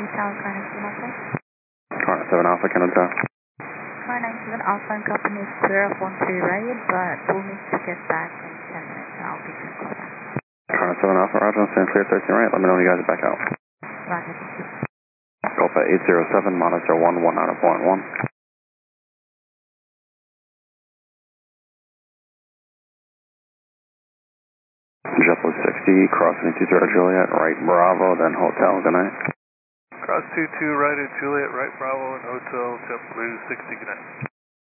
Tower, car 97 Alpha. Car 7 Alpha, Canada Tower. Car 97 Alpha and company is clear of 13 right, but we'll need to get back in 10 minutes and I'll give you a call back. Car 7 Alpha, Roger, stand clear 13 right, let me know when you guys are back out. Roger, thank you. Alpha 807, monitor 11 out of 1-1. JetBlue 60, crossing 23 Juliet, right Bravo, then Hotel, good night. Cross 22 right at Juliet, right Bravo and Hotel, JetBlue 60, good night.